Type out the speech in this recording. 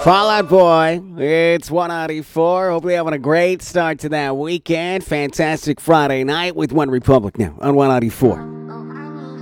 Fall Out Boy, it's 194. Hopefully having a great start to that weekend. Fantastic Friday night with One Republic now on 194.